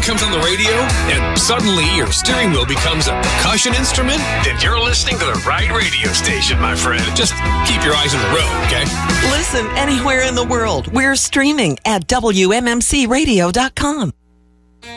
comes on the radio and suddenly your steering wheel becomes a percussion instrument, then you're listening to the right radio station, my friend. Just keep your eyes on the road, okay? Listen anywhere in the world. We're streaming at WMMCradio.com.